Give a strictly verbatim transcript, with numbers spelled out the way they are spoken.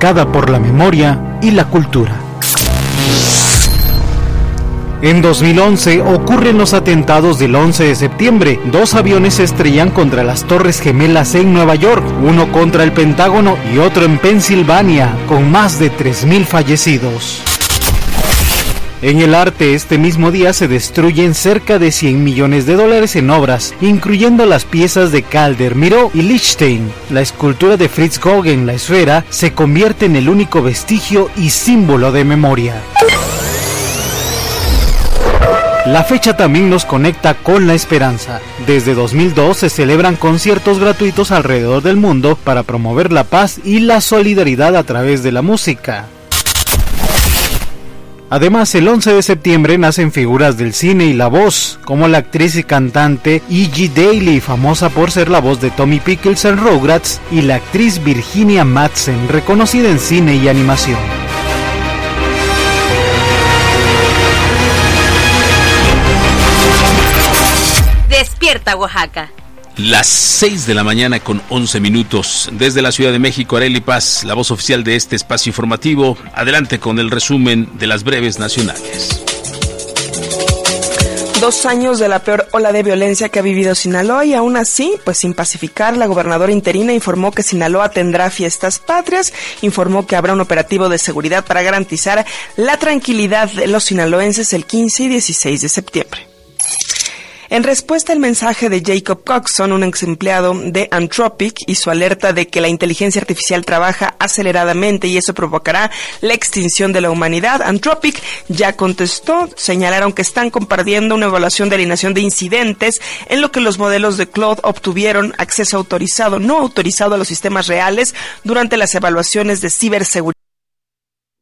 marcada por la memoria y la cultura. En dos mil once ocurren los atentados del once de septiembre. Dos aviones se estrellan contra las Torres Gemelas en Nueva York, uno contra el Pentágono y otro en Pensilvania, con más de tres mil fallecidos. En el arte, este mismo día se destruyen cerca de cien millones de dólares en obras, incluyendo las piezas de Calder, Miró y Lichtenstein. La escultura de Fritz Gauguin, La Esfera, se convierte en el único vestigio y símbolo de memoria. La fecha también nos conecta con la esperanza. Desde dos mil dos se celebran conciertos gratuitos alrededor del mundo para promover la paz y la solidaridad a través de la música. Además, el once de septiembre nacen figuras del cine y la voz, como la actriz y cantante E G Daily, famosa por ser la voz de Tommy Pickles en Rugrats, y la actriz Virginia Madsen, reconocida en cine y animación. Despierta Oaxaca. Las seis de la mañana con once minutos. Desde la Ciudad de México, Arely Paz, la voz oficial de este espacio informativo. Adelante con el resumen de las breves nacionales. Dos años de la peor ola de violencia que ha vivido Sinaloa y aún así, pues sin pacificar, la gobernadora interina informó que Sinaloa tendrá fiestas patrias, informó que habrá un operativo de seguridad para garantizar la tranquilidad de los sinaloenses el quince y dieciséis de septiembre. En respuesta al mensaje de Jacob Coxon, un ex empleado de Anthropic, y su alerta de que la inteligencia artificial trabaja aceleradamente y eso provocará la extinción de la humanidad, Anthropic ya contestó. Señalaron que están compartiendo una evaluación de alineación de incidentes en lo que los modelos de Claude obtuvieron acceso autorizado, no autorizado a los sistemas reales durante las evaluaciones de ciberseguridad